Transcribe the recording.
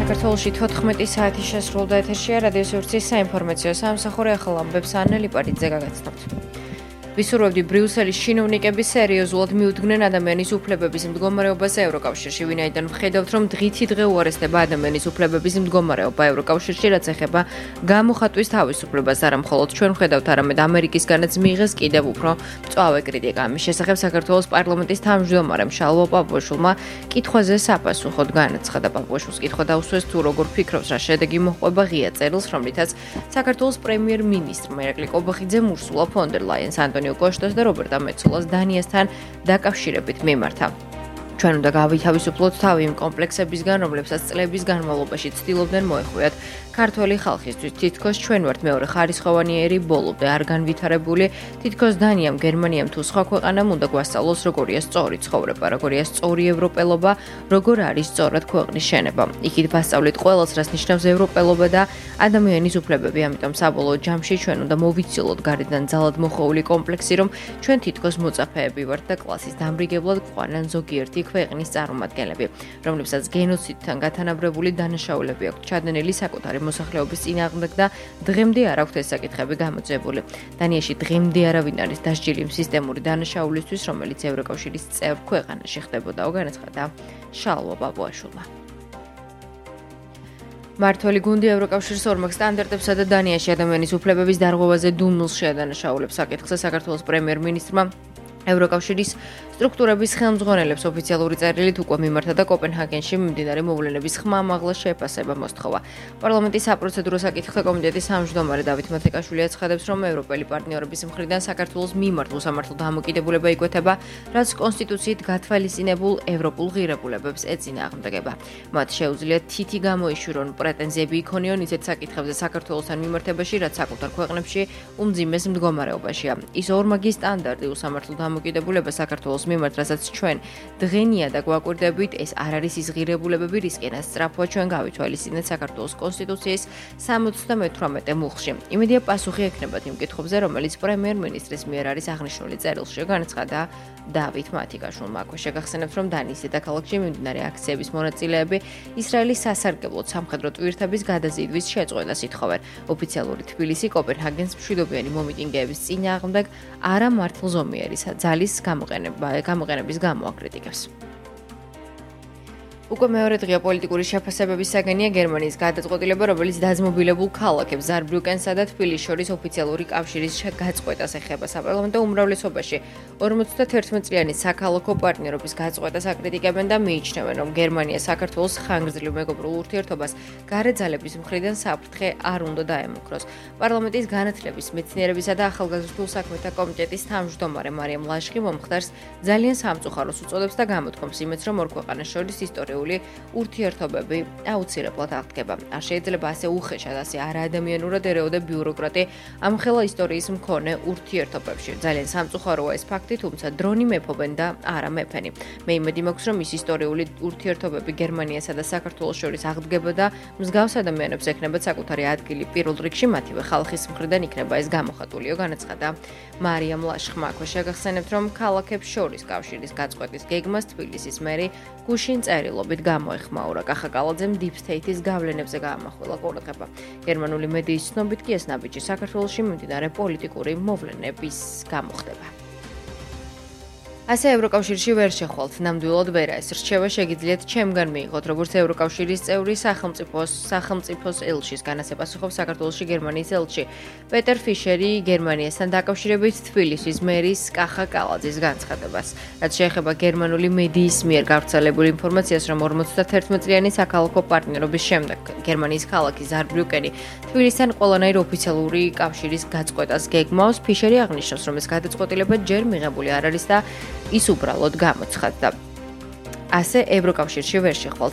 საქართველოში 14 საათი შესრულდა ეთერშია რადიო სივრცის საინფორმაციო სამსახური ახალ ამბებს ანა ლიპარიძე გაგაცნობთ. ვისურვებდი ბრიუსელის ჩინოვნიკების სერიოზულად მიუდგნენ ადამიანის უფლებების მდგომარეობას ევროკავშირში, ვინაიდან ვხედავთ, რომ დღითი დღე უარესდება ადამიანის უფლებების მდგომარეობა ევროკავშირში, რაც ეხება გამოხატვის თავისუფლებას, არა მხოლოდ ჩვენ ვხედავთ, არამედ ამერიკისგანაც მიიღეს კიდევ უფრო მწვავე კრიტიკა. ამის შესახებ საქართველოს პარლამენტის თავმჯდომარემ შალვა პაპუაშვილმა კითხვაზე საპასუხოდ განაცხადა. პაპუაშვილს კითხვა დაუსვეს თუ როგორ ფიქრობს, რა შედეგი მოჰყვება ღია წერილს, რომლითაც საქართველოს პრემიერ-მინისტრმა ირაკლი კობახიძემ ურსულა ფონ დერ ლაიენს, ანტონიო კოშტას და რობერტა მეცოლას დანიასთან დაკავშირებით მიმართა. ჩვენ უნდა გავითავისუფლოთ თავი იმ კომპლექსებისგან, რომლებსაც წლების განმავლობაში ცდილობდნენ მოეხვიათ ქართველი ხალხისთვის. თითქოს ჩვენ ვართ მეორე ხარისხოვანი ერი, ბოლომდე არ განვითარებული. თითქოს დანიამ, გერმანიამ თუ სხვა ქვეყანამ უნდა გვასწავლოს, როგორია სწორი ცხოვრება, როგორია სწორი ევროპელობა, როგორ არის სწორად ქვეყნის შენება. იქით ვასწავლით ყველას, რაც ნიშნავს ევროპელობა და ადამიანის უფლებები. ამიტომ საბოლოო ჯამში ჩვენ უნდა მოვიცილოთ გარედან ძალად მოხოვული კომპლექსი, რომ ჩვენ თითქოს მოწაფეები ვართ და კლასის დამრიგებლად გვყვანან ზოგიერთი ქვეყნის წარმომადგენლები, რომლებსაც გენოციდთან გათანაბრებული დანაშაულები აქვთ ჩადენილი საკუთარი მოსახლეობის წინააღმდეგ და დღემდე არ აქვთ ეს საკითხები გამოძიებული. დანიაში დღემდე არავინ არის დასჯილი იმ სისტემური დანაშაულისთვის, რომელიც ევროკავშირის წევრ ქვეყანაში ხდებოდა, განაცხადა შალვა პაპუაშვილმა. მართველი გუნდი ევროკავშირის ორმაგ სტანდარტებსა და დანიაში ადამიანის უფლებების დარღვევაზე დუმილს შეადანაშაულებს საკითხზე საქართველოს პრემიერ-მინისტრმა ევროკავშირის სტრუქტურების ხელმძღვანელებს ოფიციალური წერილით უკვე მიმართა და კოპენჰაგენში მიმდინარე მოვლენების ხმამაღლა შეფასება მოსთხოვა. პარლამენტის საპროცედურო საკითხთა კომიტეტის თავმჯდომარე დავით მათეკაშვილი აცხადებს, რომ ევროპელი პარტნიორების მხრიდან საქართველოს მიმართ უსამართლო დამოკიდებულება იკვეთება, რაც კონსტიტუციით გათვალისწინებულ ევროპულ ღირებულებებს ეწინააღმდეგება. მათ შეუძლიათ თითი გამოიშვირონ პრეტენზიები იქონიონ ისეთ საკითხებზე საქართველოსთან მიმართებაში, რაც საკუთარ ქვეყნებში უმძიმეს მდგომარეობაშია. ის ორმაგი სტანდარტი usამართლო დამოკიდებულება საქართველოს მიმართ, რასაც ჩვენ დღენია და გვაკვირდებით, ეს არ არის ის ღირებულებები, რისკენაც სწრაფად ჩვენ გავითვალისწინეთ საქართველოს კონსტიტუციის 78 მუხლში. იმედია პასუხი ექნებათ იმ კითხვებზე, რომელიც პრემიერ-მინისტრის მიერ არის აღნიშნული წერილში, განაცხადა დავით მათიკაშვილმა. აქვე შეგახსენებთ, რომ დანიის დედაქალაქში მიმდინარე აქციების მონაწილეები ისრაელის სასარგებლოდ სამხედრო ტვირთების გადაზიდვის შეწყვეტას ითხოვენ. ოფიციალური თბილისი კოპენჰაგენს მშვიდობიანი მომიტინგეების წინააღმდეგ არა მართლზომიერი ძალის გამოყენების გამო აკრიტიკებს. უკვე მეორე დღეა პოლიტიკური შეფასებების საგანია გერმანიის გადაწყვეტილება, რომელიც დაძმობილებულ ქალაქებს ზარბრიუკენსა და თბილისს შორის ოფიციალური კავშირის გაწყვეტას ეხება. საპარლამენტო უმრავლესობაში 51 წლიანი საქალაქო პარტნიორობის გაწყვეტას აკრიტიკებენ და მიიჩნევენ, რომ გერმანია საქართველოს ხანგრძლივ მეგობრულ ურთიერთობას გარე ძალების მხრიდან საფრთხე არ უნდა დაემუქროს. პარლამენტის განათლების, მეცნიერებისა და ახალგაზრდულ საქმეთა კომიტეტის თავმჯდომარე მარიამ ლაშხი მომხდარს ძალიან სამწუხაროს უწოდებს და გამოთქვამს იმედს, რომ ორ ქვეყანას შორის ისტორიული ურთიერთობები აუცილებლად აღდგება. არ შეიძლება ასე უხეშად, ასე არაადამიანურად ერეოდა ბიუროკრატი ამ ხელა ისტორიის მქონე ურთიერთობებში. ძალიან სამწუხაროა ეს ფაქტი, თუმცა დრონი მეფობენ და არა მეფენი. მე იმედი მაქვს, რომ ის ისტორიული ურთიერთობები გერმანიასა და საქართველოს შორის აღდგება და მსგავს ადამიანებს ექნებათ საკუთარი ადგილი პირველ რიგში მათივე ხალხის მხრიდან იქნება ეს გამოხატულიო, განაცხადა მარიამ ლაშხმა. აქვე შეგახსენებთ, რომ ქალაქებს შორის კავშირის გაწყვეტის გეგმას თბილისის მერი გუშინ წერილობით გამოეხმაურა. კახაკალაძემ Deep State-ის გავლენებზე გაამახვილა ყურადღება. გერმანული მედიის ცნობით კი ეს ნაბიჯი საქართველოში მიმდინარე პოლიტიკური მოვლენების გამო ხდება. ასე ევროკავშირში ვერ შეხვალთ, ნამდვილად ვერა. ეს რჩევა შეგიძლიათ ჩემგან მიიღოთ, როგორც ევროკავშირის წევრი სახელმწიფოს ელჩის. განასეპასუხობს საქართველოში გერმანიის ელჩი პეტერ ფიშერი გერმანიასთან დაკავშირებით თბილისის მერის კახაკალაძის განცხადებას. რაც შეეხება გერმანული მედიის მიერ გავრცელებულ ინფორმაციას, რომ 51 წლიანი საქალაქო პარტნიორობის შემდეგ გერმანიის ქალაქი ზარბრიუკენი თბილისთან ყველანაირ ოფიციალური კავშირის გაწყვეტას გეგმავს, ფიშერი აღნიშნავს, რომ ეს გადაწყვეტილება ჯერ მიღებული არ არის და ის უბრალოდ გამოცხადდა. ასე ევროკავშირში ვერ შეხვალთ,